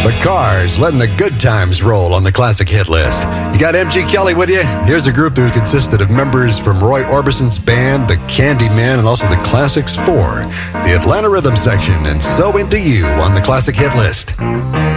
The Cars, letting the good times roll on the classic hit list. You got MG Kelly with you? Here's a group that consisted of members from Roy Orbison's band, the Candyman, and also the Classics 4. The Atlanta Rhythm Section, and So Into You on the classic hit list.